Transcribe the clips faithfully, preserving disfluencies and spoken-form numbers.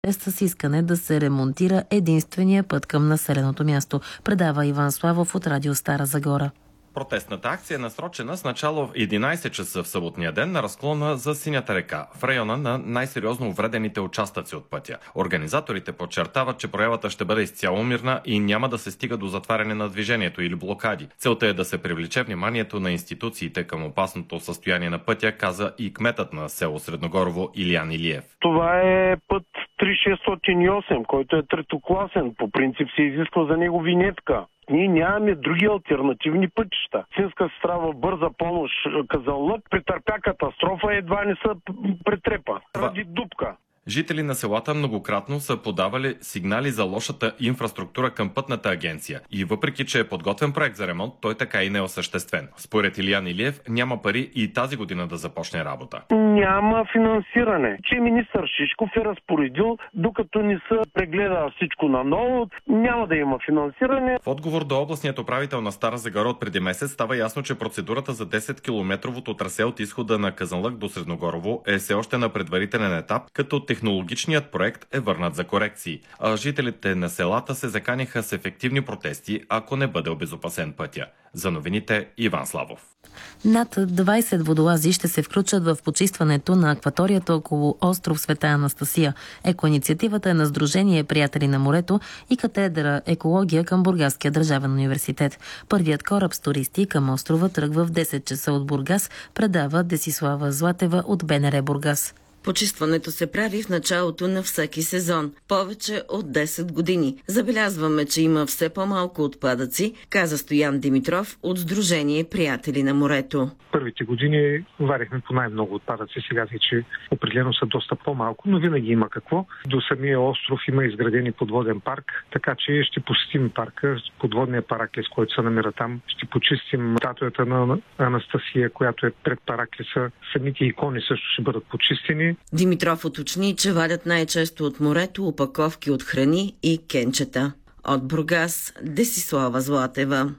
с искане да се ремонтира единствения път към населеното място, предава Иван Славов от радио Стара Загора. Протестната акция е насрочена с начало в единайсет часа в съботния ден на разклона за Синята река, в района на най-сериозно увредените участъци от пътя. Организаторите подчертават, че проявата ще бъде изцяло мирна и няма да се стига до затваряне на движението или блокади. Целта е да се привлече вниманието на институциите към опасното състояние на пътя, каза и кметът на село Средногорово Илиян Илиев. Това е път три шестстотин и осем, който е третокласен. По принцип се изисква за него винетка. Ние нямаме други алтернативни пътища. Синска сестра в бърза помощ Казанлък претърпя катастрофа, едва не се претрепа. Ради дупка. Жители на селата многократно са подавали сигнали за лошата инфраструктура към пътната агенция и въпреки, че е подготвен проект за ремонт, той така и не е осъществен. Според Илиян Илиев няма пари и тази година да започне работа. Няма финансиране. Че министър Шишков е разпоредил, докато не се прегледа всичко наново, няма да има финансиране. В отговор до областният управител на Стара Загора от преди месец става ясно, че процедурата за десеткилометровото трасе от изхода на Казанлък до Средногорово е все още на предварителен етап, като технологичният проект е върнат за корекции, а жителите на селата се заканиха с ефективни протести, ако не бъде обезопасен пътя. За новините Иван Славов. Над двайсет водолази ще се включат в почистването на акваторията около остров Света Анастасия. Екоинициативата е на Сдружение Приятели на морето и катедра екология към Бургаския държавен университет. Първият кораб с туристи към острова тръгва в десет часа от Бургас, предава Десислава Златева от БНР Бургас. Почистването се прави в началото на всеки сезон, повече от десет години. Забелязваме, че има все по-малко отпадъци, каза Стоян Димитров от Сдружение Приятели на морето. Първите години варихме по най-много отпадъци, сега вече определено са доста по-малко, но винаги има какво. До самия остров има изградени подводен парк, така че ще посетим парка, подводния параклис, който се намира там. Ще почистим статуята на Анастасия, която е пред параклиса. Самите икони също ще бъдат почистени. Димитров уточни, че вадят най-често от морето опаковки от храни и кенчета. От Бургас, Десислава Златева.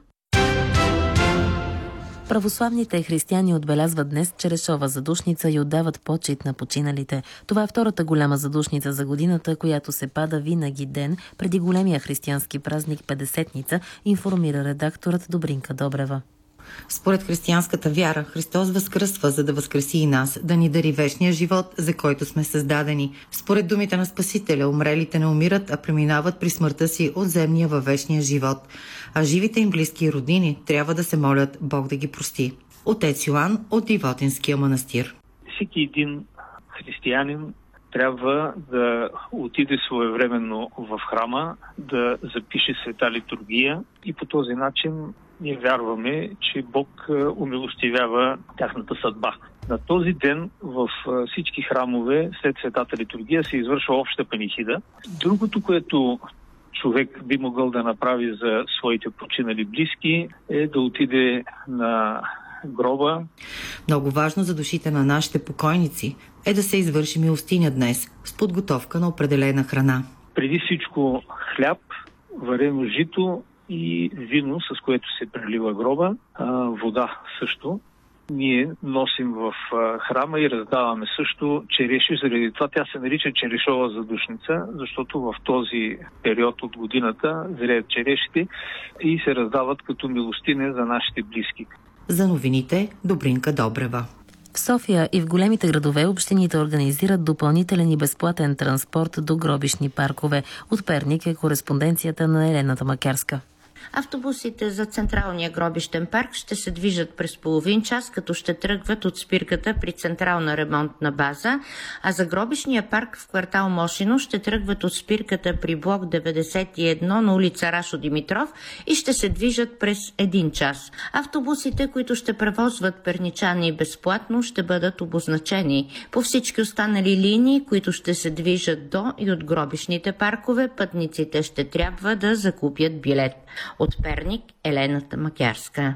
Православните християни отбелязват днес Черешова задушница и отдават почит на починалите. Това е втората голяма задушница за годината, която се пада винаги ден преди големия християнски празник Петдесетница, информира редакторът Добринка Добрева. Според християнската вяра, Христос възкръсва, за да възкреси и нас, да ни дари вечния живот, за който сме създадени. Според думите на Спасителя, умрелите не умират, а преминават при смъртта си от земния във вечния живот. А живите им близки и роднини трябва да се молят Бог да ги прости. Отец Йоан от Дивотинския манастир. Всеки един християнин трябва да отиде своевременно в храма, да запише света литургия и по този начин ние вярваме, че Бог умилостивява тяхната съдба. На този ден в всички храмове след светата литургия се извършва обща панихида. Другото, което човек би могъл да направи за своите починали близки, е да отиде на гроба. Много важно за душите на нашите покойници е да се извърши милостиня днес с подготовка на определена храна. Преди всичко хляб, варено жито и вино, с което се прелива гроба, а, вода също. Ние носим в а, храма и раздаваме също череши. Заради това тя се нарича черешова задушница, защото в този период от годината зреят черешите и се раздават като милостиня за нашите близки. За новините Добринка Добрева. В София и в големите градове общините организират допълнителен и безплатен транспорт до гробищни паркове. От Перник е кореспонденцията на Елена Макярска. Автобусите за Централния гробищен парк ще се движат през половин час, като ще тръгват от спирката при Централна ремонтна база, а за гробищния парк в квартал Мошино ще тръгват от спирката при блок деветдесет и едно на улица Рашо Димитров и ще се движат през един час. Автобусите, които ще превозват перничани безплатно, ще бъдат обозначени. По всички останали линии, които ще се движат до и от гробищните паркове, пътниците ще трябва да закупят билет. От Перник, Елената Макярска.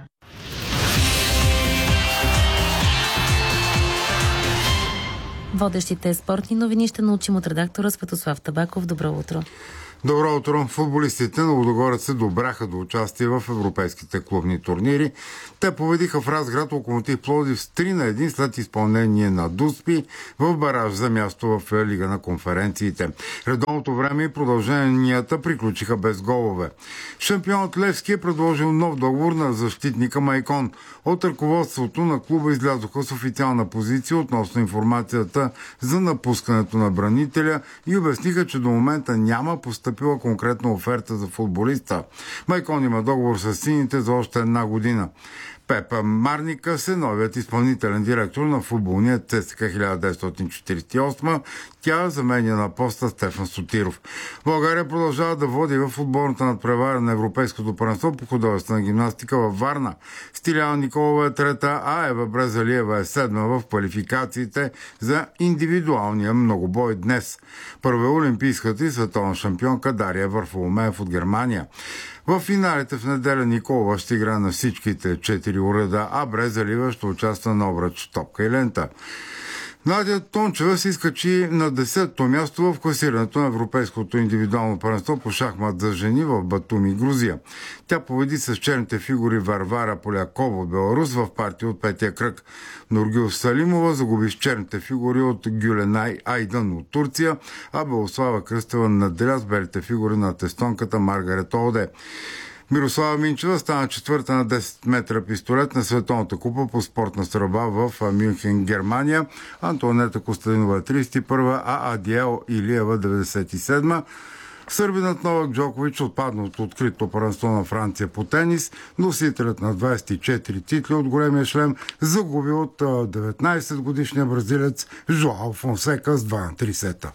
Водещите спортни новини ще научим от редактора Светослав Табаков. Добро утро! Добро утро! Футболистите на Лудогорец се добраха до участие в европейските клубни турнири. Те победиха в Разград Локомотив Пловдив с три на едно след изпълнение на Дуспи в бараж за място в Лига на конференциите. Редовното време и продълженията приключиха без голове. Шампионът Левски е предложил нов договор на защитника Майкон. От ръководството на клуба излязоха с официална позиция относно информацията за напускането на бранителя и обясниха, че до момента няма постъпила конкретна оферта за футболиста. Майкон има договор с сините за още една година. Пепа Марникас е новият изпълнителен директор на футболния ЦСКА хиляда деветстотин четиридесет и осма. Тя заменя на поста Стефан Сотиров. България продължава да води в отборната надпревара на Европейското първенство по художествена гимнастика във Варна. Стиляна Николова е трета, а Ева Брезалиева е седма в квалификациите за индивидуалния многобой днес. Първа е олимпийската и световна шампионка Дария Варфоломеев от Германия. В финалите в неделя Николова ще игра на всичките четири уреда, а Брезалиева ще участва на обръч топка и лента. Надя Тончева се изкачи на десето място в класирането на Европейското индивидуално първенство по шахмат за жени в Батуми, Грузия. Тя победи с черните фигури Варвара Полякова от Беларус в партия от петия кръг. Нургюл Салимова загуби с черните фигури от Гюленай Айдан от Турция, а Белослава Кръстева наделя с белите фигури на тестонката Маргарет Олде. Мирослава Минчева стана четвърта на десет метра пистолет на Световната купа по спортна стрелба в Мюнхен, Германия. Антонета Костадинова е тридесет и първа, а Адиел Илиева деветдесет и седма. Сърбинът Новак Джокович отпадна от открито първенство на Франция по тенис. Носителят на двадесет и четири титли от големия шлем загуби от деветнадесет годишния бразилец Жоао Фонсека с два на три сета.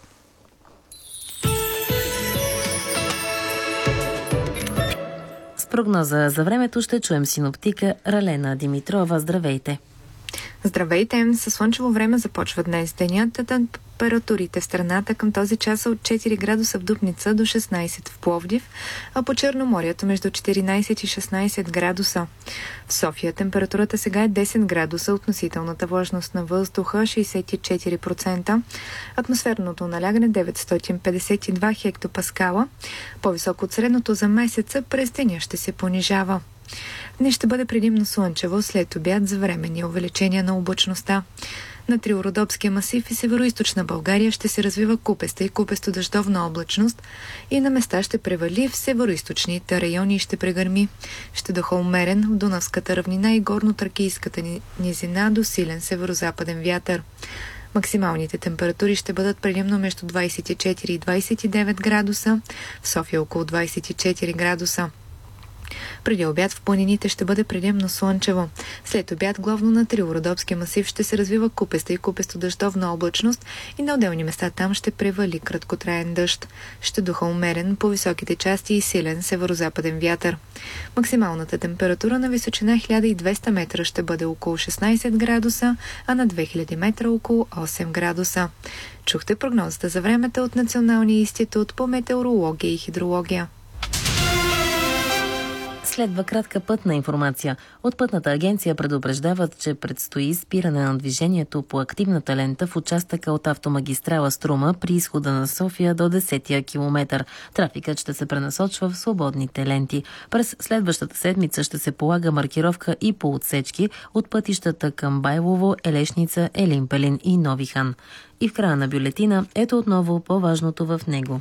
Прогноза за времето ще чуем синоптика Ралена Димитрова. Здравейте! Здравейте! Със слънчево време започва днес денят. Температурите в страната към този час са от четири градуса в Дупница до шестнадесет в Пловдив, а по Черноморието между четиринадесет и шестнадесет градуса. В София температурата сега е десет градуса, относителната влажност на въздуха шестдесет и четири процента, атмосферното налягане деветстотин петдесет и два хектопаскала, по-високо от средното за месеца, през деня ще се понижава. Днес ще бъде предимно слънчево, след обяд за временни увеличения на облачността. На Триородопския масив и североизточна България ще се развива купеста и купесто-дъждовна облачност и на места ще превали в североизточните райони и ще прегърми. Ще духа умерен в Дунавската равнина и горно-тракийската низина до силен северозападен вятър. Максималните температури ще бъдат предимно между двадесет и четири и двадесет и девет градуса, в София около двадесет и четири градуса. Преди обяд в планините ще бъде предимно слънчево. След обяд главно на Триородопския масив ще се развива купеста и купесто-дъждовна облачност и на отделни места там ще превали краткотраен дъжд. Ще духа умерен по високите части и силен северозападен вятър. Максималната температура на височина хиляда и двеста метра ще бъде около шестнадесет градуса, а на две хиляди метра около осем градуса. Чухте прогнозата за времето от Националния институт по метеорология и хидрология. Следва кратка пътна информация. От пътната агенция предупреждават, че предстои спиране на движението по активната лента в участъка от автомагистрала Струма при изхода на София до десетия километър. Трафикът ще се пренасочва в свободните ленти. През следващата седмица ще се полага маркировка и по отсечки от пътищата към Байлово, Елешница, Елин-Пелин и Нови хан. И в края на бюлетина ето отново по-важното в него.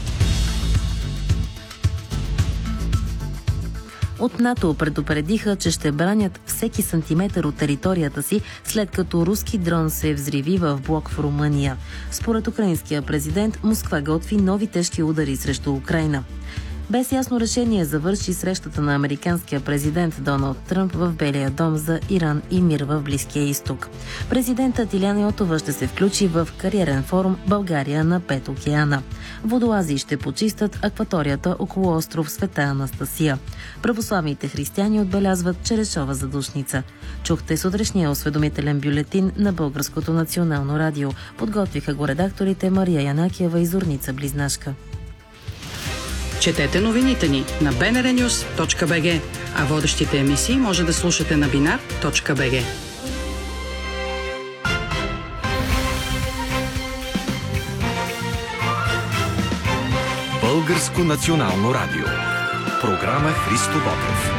От НАТО предупредиха, че ще бранят всеки сантиметър от територията си, след като руски дрон се взриви в блок в Румъния. Според украинския президент, Москва готви нови тежки удари срещу Украйна. Без ясно решение завърши срещата на американския президент Доналд Тръмп в Белия дом за Иран и мир в Близкия изток. Президентът Иляна Йотова ще се включи в кариерен форум България на пет океана. Водолази ще почистят акваторията около остров Света Анастасия. Православните християни отбелязват Черешова задушница. Чухте сутрешния осведомителен бюлетин на Българското национално радио. Подготвиха го редакторите Мария Янакиева и Зорница Близнашка. Четете новините ни на би ен ар нюс точка би джи, а водещите емисии може да слушате на бинар точка би джи. Българско национално радио. Програма Христо Ботев.